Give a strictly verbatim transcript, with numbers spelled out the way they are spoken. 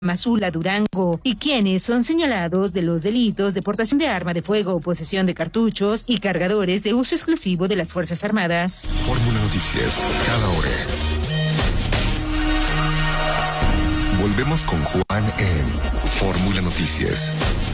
Mazula, Durango, y quienes son señalados de los delitos de portación de arma de fuego, posesión de cartuchos y cargadores de uso exclusivo de las Fuerzas Armadas. Fórmula Noticias, cada hora. Volvemos con Juan en Fórmula Noticias.